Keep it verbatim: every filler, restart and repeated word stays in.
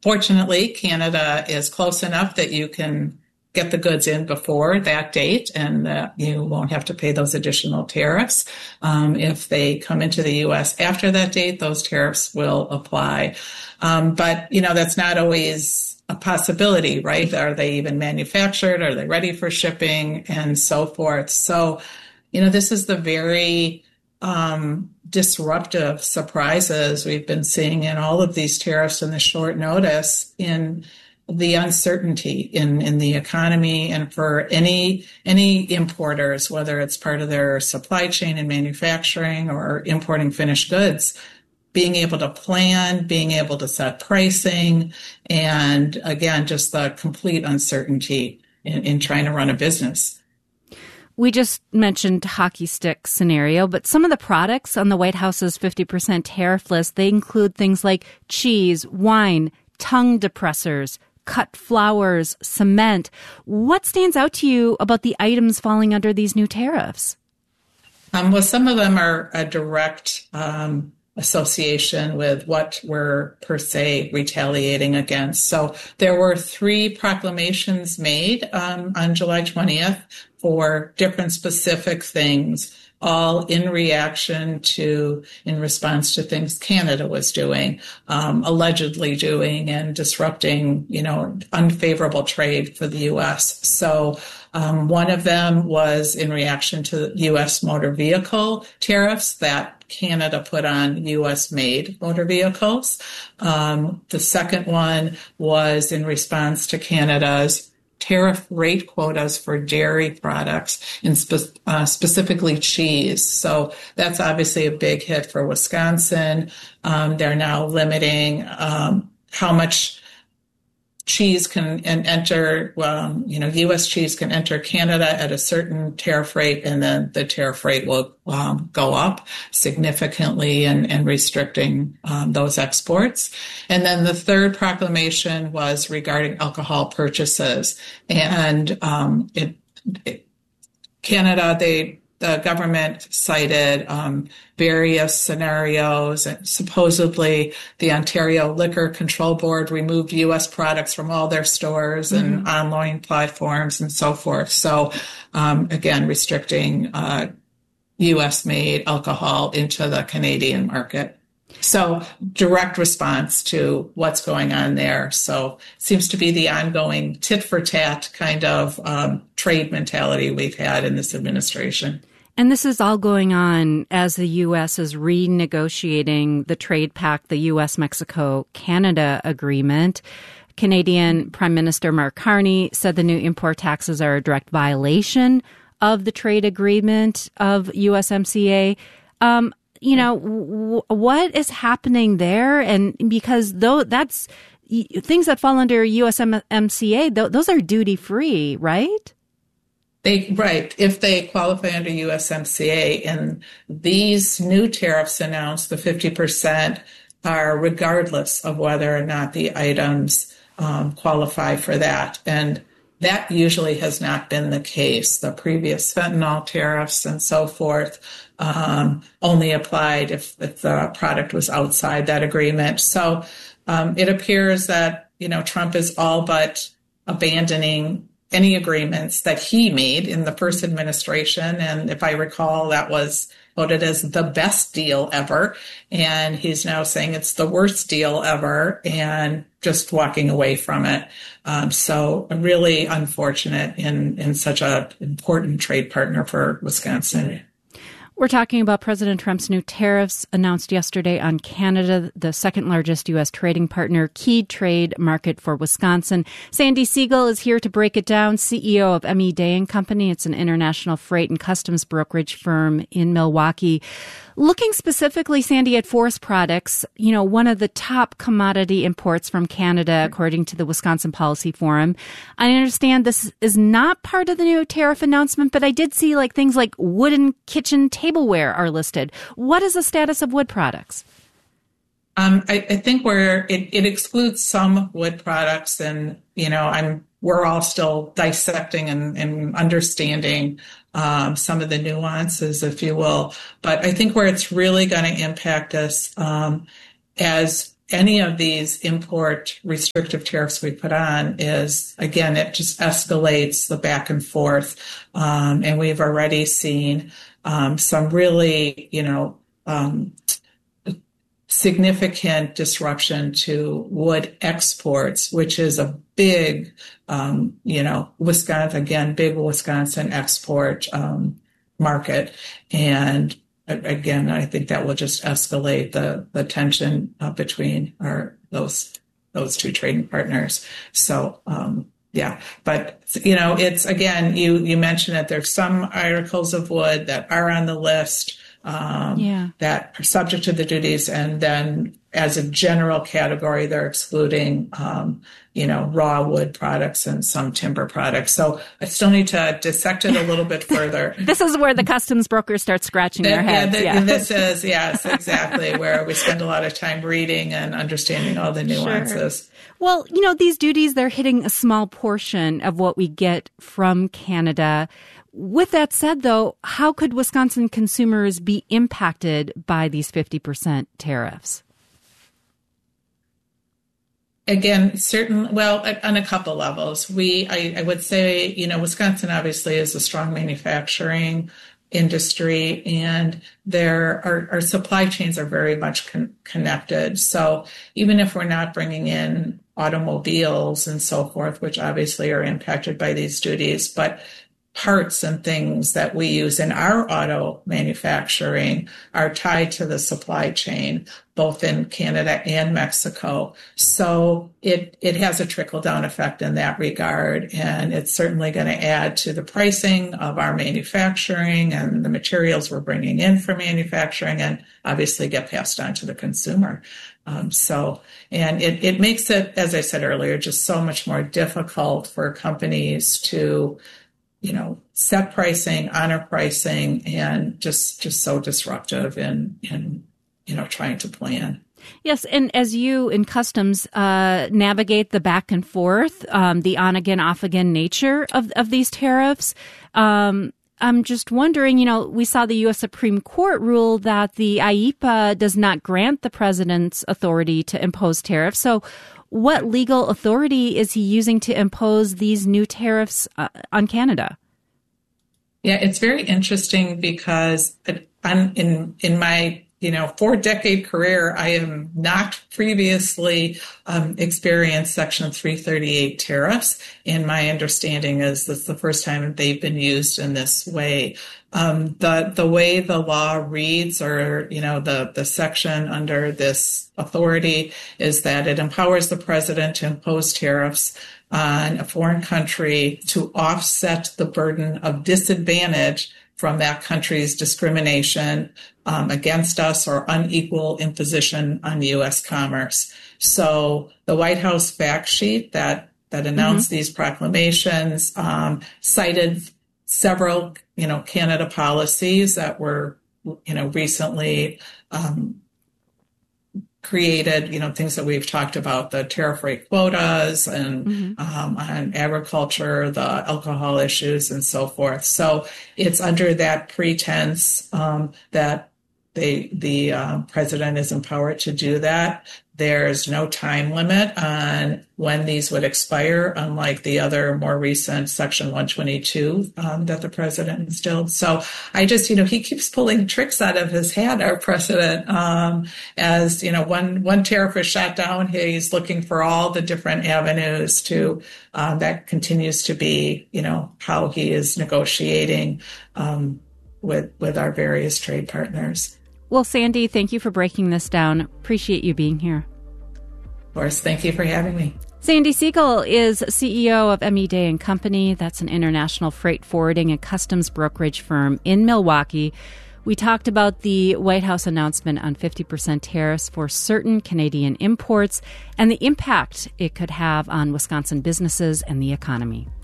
fortunately, Canada is close enough that you can get the goods in before that date, and uh, you won't have to pay those additional tariffs. Um, if they come into the U S after that date, those tariffs will apply. Um, but, you know, that's not always a possibility, right? Are they even manufactured? Are they ready for shipping? And so forth. So, you know, this is the very um, disruptive surprises we've been seeing in all of these tariffs in the short notice in the uncertainty in, in the economy, and for any any importers, whether it's part of their supply chain in manufacturing or importing finished goods, being able to plan, being able to set pricing, and again, just the complete uncertainty in, in trying to run a business. We just mentioned hockey stick scenario, but some of the products on the White House's fifty percent tariff list, they include things like cheese, wine, tongue depressors, cut flowers, cement. What stands out to you about the items falling under these new tariffs? Um, well, some of them are a direct um, association with what we're per se retaliating against. So there were three proclamations made um, on July twentieth for different specific things, all in reaction to, in response to things Canada was doing, um, allegedly doing and disrupting, you know, unfavorable trade for the U S. So um, one of them was in reaction to U S motor vehicle tariffs that Canada put on U S-made motor vehicles. Um, the second one was in response to Canada's tariff rate quotas for dairy products, and spe- uh, specifically cheese. So that's obviously a big hit for Wisconsin. Um, they're now limiting um, how much cheese can and enter, well, you know, U S cheese can enter Canada at a certain tariff rate, and then the tariff rate will um, go up significantly and, and restricting um, those exports. And then the third proclamation was regarding alcohol purchases. And um, it, it, Canada, they the government cited um, various scenarios, and supposedly the Ontario Liquor Control Board removed U S products from all their stores mm-hmm. and online platforms and so forth. So, um, again, restricting uh, U S-made alcohol into the Canadian market. So direct response to what's going on there. So it seems to be the ongoing tit for tat kind of um, trade mentality we've had in this administration. And this is all going on as the U S is renegotiating the trade pact, the U S Mexico Canada agreement. Canadian Prime Minister Mark Carney said the new import taxes are a direct violation of the trade agreement of U S M C A. Um, you know, w- what is happening there? And because though that's things that fall under U S M C A, th- those are duty free, right? They, right, if they qualify under U S M C A, and these new tariffs announced, the fifty percent, are regardless of whether or not the items um, qualify for that. And that usually has not been the case. The previous fentanyl tariffs and so forth um, only applied if, if the product was outside that agreement. So um, it appears that, you know, Trump is all but abandoning any agreements that he made in the first administration. And if I recall, that was voted as the best deal ever. And he's now saying it's the worst deal ever and just walking away from it. Um, so really unfortunate in, in such an important trade partner for Wisconsin. We're talking about President Trump's new tariffs announced yesterday on Canada, the second largest U S trading partner, key trade market for Wisconsin. Sandy Siegel is here to break it down, C E O of M E Day and Company. It's an international freight and customs brokerage firm in Milwaukee. Looking specifically, Sandy, at forest products, you know, one of the top commodity imports from Canada, according to the Wisconsin Policy Forum. I understand this is not part of the new tariff announcement, but I did see like things like wooden kitchen tableware are listed. What is the status of wood products? Um, I, I think we're, it, it excludes some wood products, and, you know, I'm, we're all still dissecting and, and understanding um, some of the nuances, if you will. But I think where it's really going to impact us um, as any of these import restrictive tariffs we put on is, again, it just escalates the back and forth. Um, and we've already seen um, some really, you know, um, significant disruption to wood exports, which is a big, um, you know, Wisconsin, again, big Wisconsin export um, market. And again, I think that will just escalate the, the tension uh, between our those those two trading partners. So, um, yeah, but you know, it's again, you you mentioned that there's some articles of wood that are on the list um, yeah. that are subject to the duties, and then as a general category, they're excluding, um, you know, raw wood products and some timber products. So I still need to dissect it a little bit further. This is where the customs brokers start scratching their heads. Yeah, the, yeah. This is, yes, exactly, where we spend a lot of time reading and understanding all the nuances. Sure. Well, you know, these duties, they're hitting a small portion of what we get from Canada. With that said, though, how could Wisconsin consumers be impacted by these fifty percent tariffs? Again, certain, well, on a couple levels. We, I, I would say, you know, Wisconsin obviously is a strong manufacturing industry, and there our, our supply chains are very much con- connected. So even if we're not bringing in automobiles and so forth, which obviously are impacted by these duties, but parts and things that we use in our auto manufacturing are tied to the supply chain, both in Canada and Mexico. So it, it has a trickle-down effect in that regard, and it's certainly going to add to the pricing of our manufacturing and the materials we're bringing in for manufacturing, and obviously get passed on to the consumer. Um, so, and it, it makes it, as I said earlier, just so much more difficult for companies to you know, set pricing, honor pricing, and just just so disruptive in, in you know, trying to plan. Yes, and as you in customs uh, navigate the back and forth, um, the on-again, off-again nature of, of these tariffs, um, I'm just wondering, you know, we saw the U S Supreme Court rule that the I E P A does not grant the president's authority to impose tariffs. So what legal authority is he using to impose these new tariffs uh, on Canada? Yeah, it's very interesting because I'm in in my you know four decade career, I have not previously um, experienced Section three thirty-eight tariffs, and my understanding is this is the first time they've been used in this way. Um, the the way the law reads, or you know, the the section under this authority, is that it empowers the president to impose tariffs on a foreign country to offset the burden of disadvantage from that country's discrimination um, against us or unequal imposition on U S commerce. So the White House fact sheet that that announced mm-hmm. these proclamations um, cited several, you know, Canada policies that were, you know, recently um, created, you know, things that we've talked about, the tariff rate quotas and mm-hmm. um, on agriculture, the alcohol issues and so forth. So it's under that pretense um, that they, the uh, president is empowered to do that. There's no time limit on when these would expire, unlike the other more recent Section one twenty-two um, that the president instilled. So I just, you know, he keeps pulling tricks out of his hat, our president. Um, as, you know, one, one tariff is shot down, he's looking for all the different avenues to, um, that continues to be, you know, how he is negotiating um, with, with our various trade partners. Well, Sandy, thank you for breaking this down. Appreciate you being here. Of course. Thank you for having me. Sandy Siegel is C E O of M E Day and Company. That's an international freight forwarding and customs brokerage firm in Milwaukee. We talked about the White House announcement on fifty percent tariffs for certain Canadian imports and the impact it could have on Wisconsin businesses and the economy.